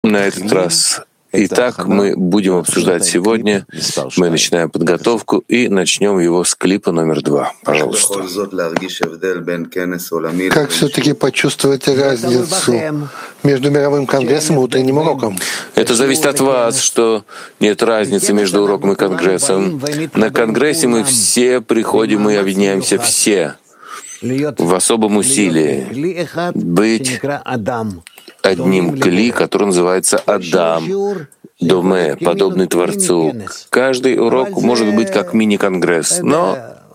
на этот раз. Итак, мы будем обсуждать сегодня. Мы начинаем подготовку и начнем его с клипа номер 2. Пожалуйста. Как все-таки почувствовать разницу между мировым конгрессом и утренним уроком? Это зависит от вас, что нет разницы между уроком и конгрессом. На конгрессе мы все приходим и объединяемся все в особом усилии быть одним кли, который называется Адам, Доме, подобный Творцу. Каждый урок может быть как мини-конгресс, но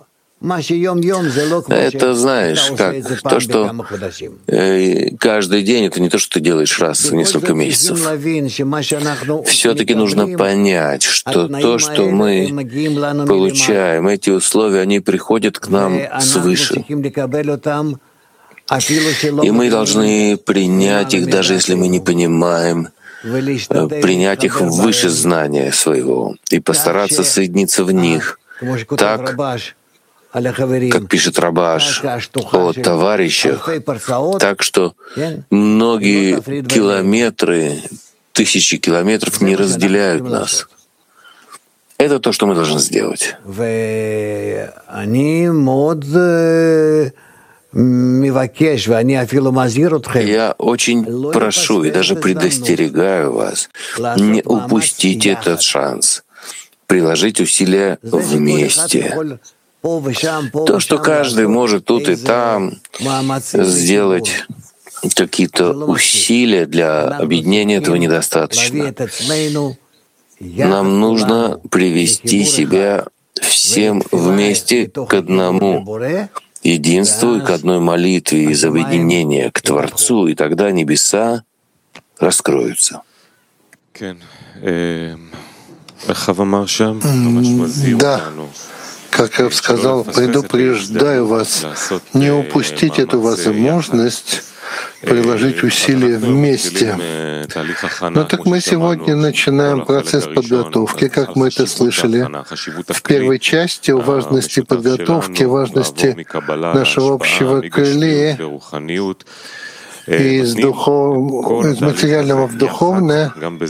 это, знаешь, как то, что каждый день, это не то, что ты делаешь раз в несколько месяцев. Все-таки нужно понять, что то, что мы получаем, эти условия, они приходят к нам свыше. И мы должны принять их, даже если мы не понимаем, принять их выше знания своего и постараться соединиться в них так, как пишет Рабаш о товарищах, так что многие километры, тысячи километров не разделяют нас. Это то, что мы должны сделать. Я очень прошу и даже предостерегаю вас не упустить этот шанс, приложить усилия вместе. То, что каждый может тут и там сделать какие-то усилия для объединения, этого недостаточно. Нам нужно привести себя всем вместе к одному единству и к одной молитве из объединения к Творцу, и тогда небеса раскроются. Да, как я сказал, предупреждаю вас, не упустить эту возможность приложить усилия вместе. Но так мы сегодня начинаем процесс подготовки, как мы это слышали. В первой части о важности подготовки, важности нашего общего клея из материального в духовное,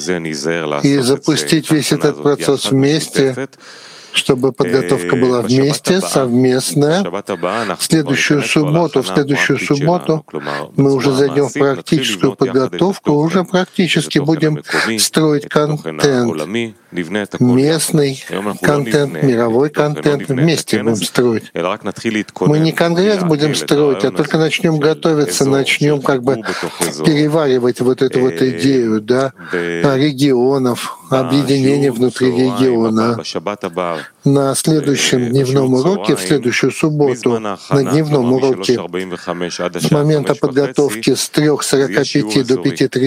и запустить весь этот процесс вместе, чтобы подготовка была вместе, совместная. В следующую субботу мы уже зайдем в практическую подготовку, уже практически будем строить контент, местный контент, мировой контент, вместе будем строить. Мы не конгресс будем строить, а только начнем готовиться, начнем как бы переваривать вот эту вот идею, да, регионов, объединения внутри региона. На следующем дневном уроке, в следующую субботу, на дневном уроке, с момента подготовки с 3:45 до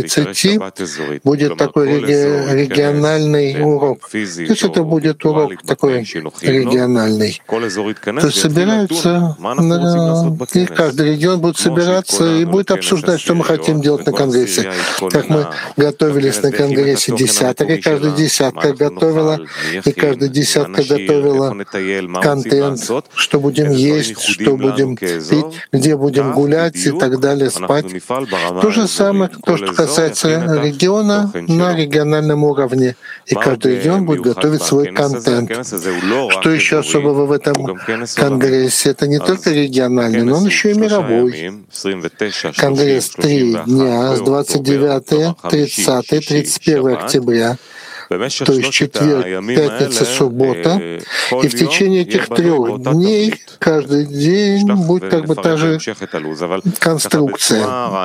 5:30 будет такой региональный урок. То есть это будет урок такой региональный. То есть собираются, и каждый регион будет собираться и будет обсуждать, что мы хотим делать на конгрессе. Как мы готовились на конгрессе десяток, и каждая десятка готовила, и каждая десятка готовила контент, что будем есть, что будем пить, где будем гулять и так далее, спать. То же самое, то, что касается региона на региональном уровне. И каждый регион будет готовить свой контент. Что еще особого в этом конгрессе? Это не только региональный, но он еще и мировой. Конгресс 3 дня с 29, 30, 31 октября. То есть четверг, пятница, суббота. И в течение этих 3 дней каждый день будет как бы та же конструкция,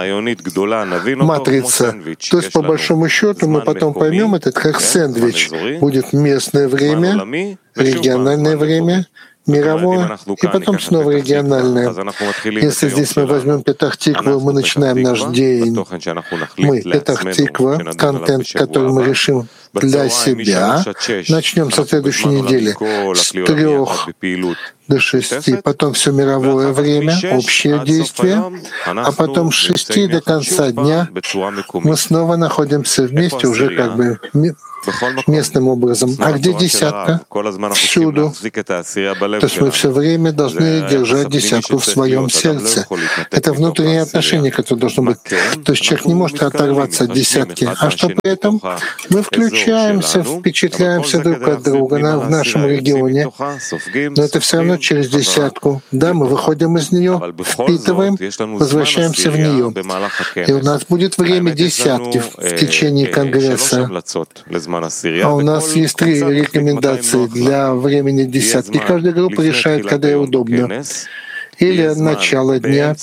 матрица. То есть, по большому счету, мы потом поймем это как сэндвич. Будет местное время, региональное время, мировое, и потом снова региональное. Если здесь мы возьмем Петах-Тикву, мы начинаем наш день. Мы, Петах-Тиква, контент, который мы решим для себя, начнем со следующей недели с 3 до 6, потом все мировое время, общее действие, а потом с 6 до конца дня мы снова находимся вместе уже как бы местным образом. А где десятка? Всюду. То есть мы все время должны держать десятку в своем сердце. Это внутреннее отношение, которое должно быть. То есть человек не может оторваться от десятки. А что при этом? Мы включаемся, впечатляемся друг от друга в нашем регионе. Но это все равно через десятку. Да, мы выходим из нее, впитываем, возвращаемся в нее. И у нас будет время десятки в течение Конгресса. А у нас есть 3 рекомендации для времени десятки. Каждая группа решает, когда ей удобно. Или начало дня,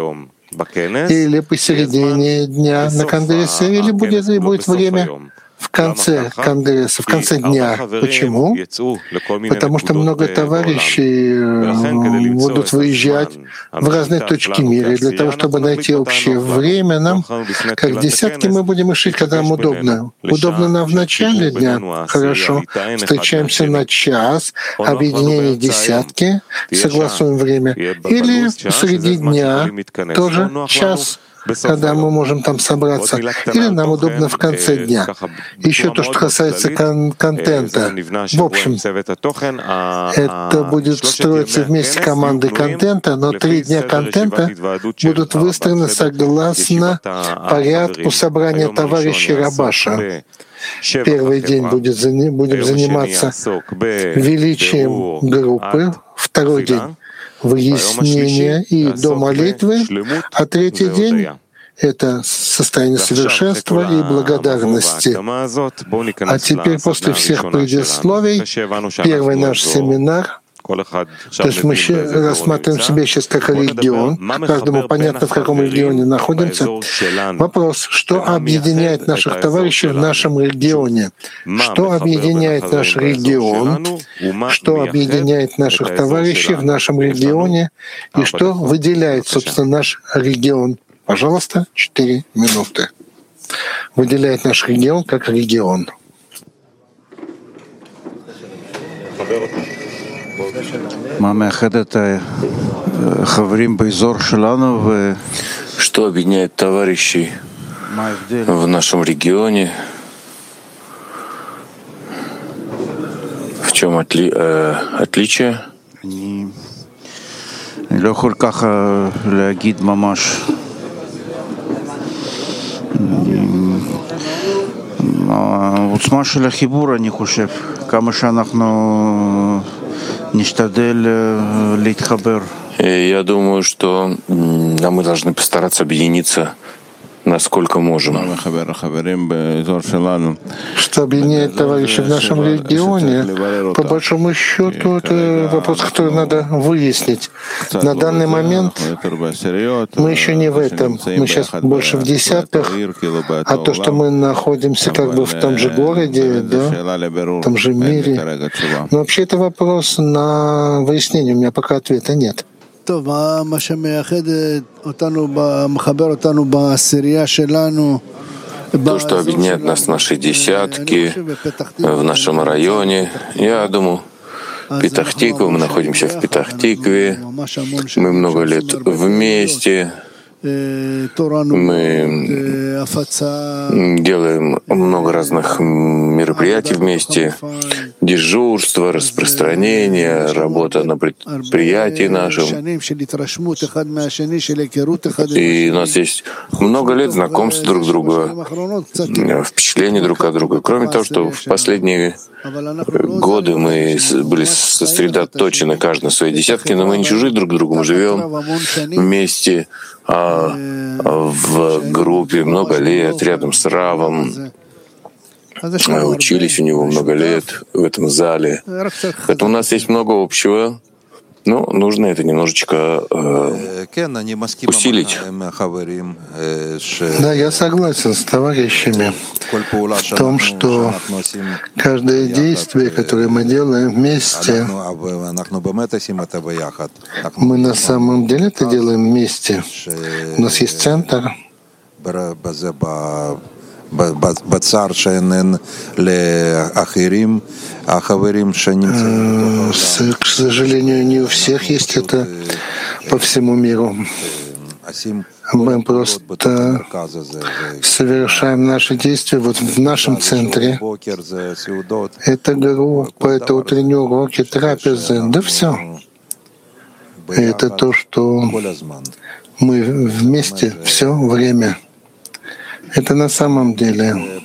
или посередине дня на Конгрессе, или будет время в конце Конгресса, в конце дня. Почему? Потому что много товарищей будут выезжать в разные точки мира. И для того, чтобы найти общее время, нам, как десятки, мы будем решить, когда нам удобно. Удобно нам в начале дня? Хорошо. Встречаемся на час, объединение десятки, согласуем время. Или среди дня тоже час, когда мы можем там собраться, или нам удобно в конце дня. Еще то, что касается контента. В общем, это будет строиться вместе командой контента, но 3 дня контента будут выстроены согласно порядку собрания товарищей Рабаша. Первый день будем заниматься величием группы, второй день выяснение и до молитвы, а третий день — это состояние совершенства и благодарности. А теперь, после всех предисловий, первый наш семинар. То есть мы рассматриваем себя сейчас как регион. Каждому понятно, в каком регионе находимся. Вопрос, что объединяет наших товарищей в нашем регионе? Что объединяет наш регион? Что объединяет наших товарищей в нашем регионе? И что выделяет, собственно, наш регион? Пожалуйста, 4 минуты. Выделяет наш регион как регион. Что объединяет товарищей в нашем регионе? В чем отличие? העוצמה של החיבור, אני חושב, כמה שאנחנו נשתדל להתחבר. Я думаю, что мы должны постараться объединиться, насколько можем. Что объединяет товарищей в нашем регионе, по большому счету, это вопрос, который надо выяснить. На данный момент мы еще не в этом. Мы сейчас больше в десятках, а то, что мы находимся как бы в том же городе, да, в том же мире. Но вообще это вопрос на выяснение. У меня пока ответа нет. То, что объединяет нас в нашей десятке, в нашем районе, я думаю, Петах-Тиква, мы находимся в Петах-Тикве, мы много лет вместе, мы делаем много разных мероприятий вместе, дежурство, распространение, работа на предприятии нашем. И у нас есть много лет знакомств друг друга, впечатлений друг от друга. Кроме того, что в последние годы мы были сосредоточены каждый на своей десятке, но мы не чужие друг другу, мы живем вместе в группе много лет, рядом с Равом. Мы учились у него много лет в этом зале. Поэтому у нас есть много общего. Но нужно это немножечко усилить. Да, я согласен с товарищами в том, что каждое действие, которое мы делаем вместе, мы на самом деле это делаем вместе. У нас есть центр, к сожалению, не у всех есть это по всему миру. Мы просто совершаем наши действия вот в нашем центре. Это группа, это утренние уроки, трапезы, да все. И это то, что мы вместе все время. Это на самом деле